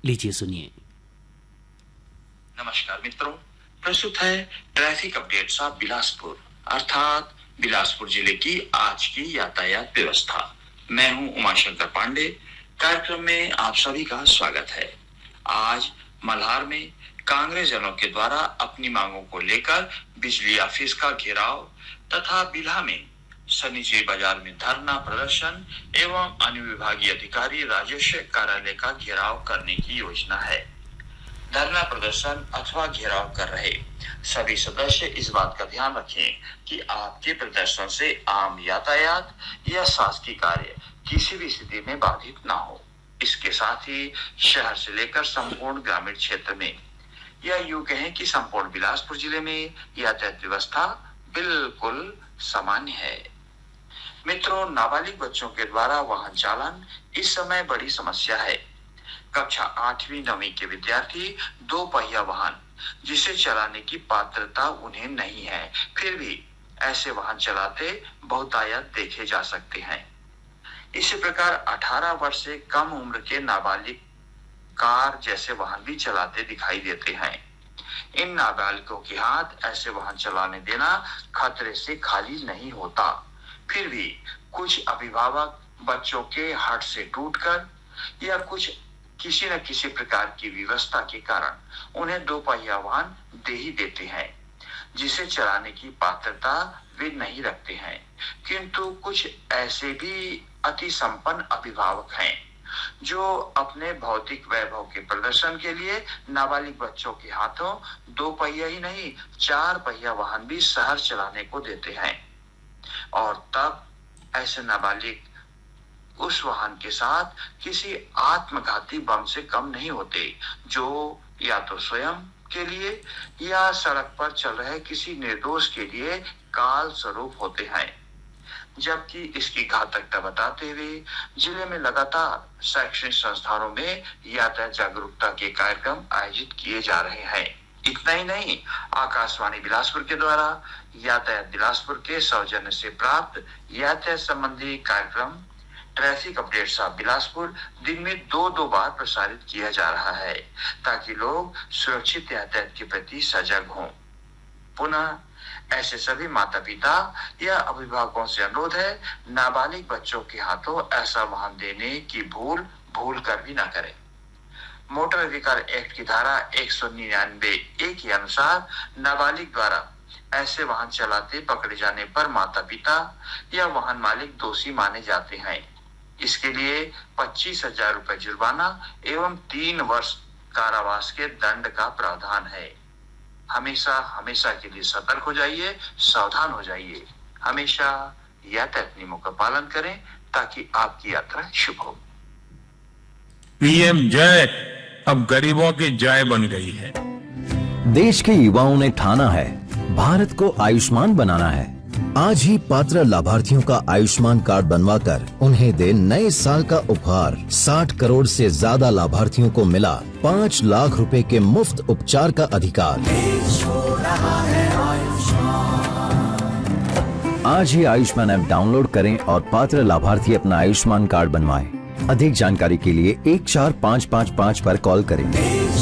लीजिए सुनिए। नमस्कार मित्रों, प्रस्तुत है ट्रैफिक अपडेट्स ऑफ बिलासपुर अर्थात बिलासपुर जिले की आज की यातायात व्यवस्था। मैं हूं उमाशंकर पांडे। कार्यक्रम में आप सभी का स्वागत है। आज मल्हार में कांग्रेस जनों के द्वारा अपनी मांगों को लेकर बिजली ऑफिस का घेराव तथा बिल्हा में शनिचरी बाजार में धरना प्रदर्शन एवं अनुविभागीय अधिकारी राजस्व कार्यालय का घेराव करने की योजना है। धरना प्रदर्शन अथवा घेराव कर रहे सभी सदस्य इस बात का ध्यान रखें कि आपके प्रदर्शन से आम यातायात या शासकीय कार्य किसी भी स्थिति में बाधित ना हो। इसके साथ ही शहर से लेकर संपूर्ण ग्रामीण क्षेत्र में या यूं कहें कि संपूर्ण बिलासपुर जिले में यातायात व्यवस्था बिल्कुल सामान्य है। मित्रों, नाबालिग बच्चों के द्वारा वाहन चालन इस समय बड़ी समस्या है। कक्षा 8वीं 9वीं के विद्यार्थी दो पहिया वाहन जिसे चलाने की पात्रता उन्हें नहीं है, फिर भी ऐसे वाहन चलाते बहुतायत देखे जा सकते हैं। इसी प्रकार 18 वर्ष से कम उम्र के नाबालिग कार जैसे वाहन भी चलाते दिखाई देते हैं। इन नाबालिगों के हाथ ऐसे वाहन चलाने देना खतरे से खाली नहीं होता। फिर भी कुछ अभिभावक बच्चों के हट से टूटकर या कुछ किसी न किसी प्रकार की व्यवस्था के कारण उन्हें दो पहिया वाहन दे ही देते हैं, जिसे चलाने की पात्रता वे नहीं रखते हैं। किंतु कुछ ऐसे भी अति संपन्न अभिभावक हैं जो अपने भौतिक वैभव के प्रदर्शन के लिए नाबालिग बच्चों के हाथों दो पहिया ही नहीं 4 पहिया वाहन भी शहर चलाने को देते हैं, और तब ऐसे नाबालिग उस वाहन के साथ किसी आत्मघाती बम से कम नहीं होते, जो या तो स्वयं के लिए या सड़क पर चल रहे किसी निर्दोष के लिए काल स्वरूप होते हैं। जबकि इसकी घातकता बताते हुए जिले में लगातार शैक्षणिक संस्थानों में यातायात जागरूकता के कार्यक्रम आयोजित किए जा रहे हैं। इतना ही नहीं, आकाशवाणी बिलासपुर के द्वारा यातायात बिलासपुर के सौजन्य से प्राप्त यातायात संबंधी कार्यक्रम ट्रैफिक अपडेट्स ऑफ बिलासपुर दिन में 2 बार प्रसारित किया जा रहा है, ताकि लोग सुरक्षित यातायात के प्रति सजग हों। पुनः ऐसे सभी माता पिता या अभिभावकों से अनुरोध है, नाबालिग बच्चों के हाथों ऐसा वाहन देने की भूल कर भी न करें। मोटर अधिकार एक्ट की धारा 199A के अनुसार नाबालिग द्वारा ऐसे वाहन चलाते पकड़े जाने पर माता पिता या वाहन मालिक दोषी माने जाते हैं। इसके लिए 25,000 रुपए जुर्माना एवं 3 वर्ष कारावास के दंड का प्रावधान है। हमेशा के लिए सतर्क हो जाइए, सावधान हो जाइए। हमेशा यातायात नियमों का पालन करें ताकि आपकी यात्रा शुभ हो। पीएम जय अब गरीबों की जय बन गई है। देश के युवाओं ने ठाना है भारत को आयुष्मान बनाना है। आज ही पात्र लाभार्थियों का आयुष्मान कार्ड बनवाकर उन्हें दे नए साल का उपहार। 60 करोड़ से ज्यादा लाभार्थियों को मिला 5 लाख रुपए के मुफ्त उपचार का अधिकार। आज ही आयुष्मान ऐप डाउनलोड करें और पात्र लाभार्थी अपना आयुष्मान कार्ड बनवाएं। अधिक जानकारी के लिए 14555 पर कॉल करें।